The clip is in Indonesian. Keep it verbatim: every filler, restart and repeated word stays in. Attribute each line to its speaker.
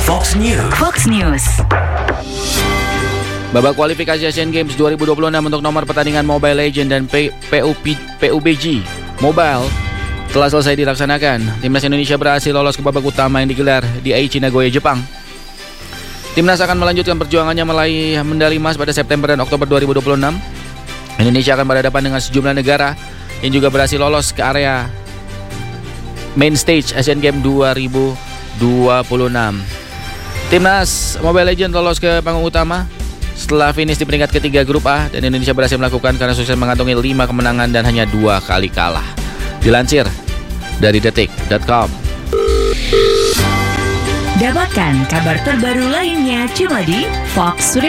Speaker 1: Fox News.
Speaker 2: Fox News.
Speaker 3: Babak kualifikasi Asian Games dua ribu dua puluh enam untuk nomor pertandingan Mobile Legends dan P- PUP, P U B G Mobile telah selesai dilaksanakan. Timnas Indonesia berhasil lolos ke babak utama yang digelar di Aichi, Nagoya, Jepang. Timnas akan melanjutkan perjuangannya meraih medali emas pada September dan Oktober dua ribu dua puluh enam. Indonesia akan berhadapan dengan sejumlah negara yang juga berhasil lolos ke area main stage Asian Games dua ribu dua puluh enam. Timnas Mobile Legends lolos ke panggung utama setelah finish di peringkat ketiga grup A, dan Indonesia berhasil melakukan karena sukses mengantongi lima kemenangan dan hanya dua kali kalah. Dilansir dari detik dot com.
Speaker 2: Dapatkan kabar terbaru lainnya cuma di Fox Radio.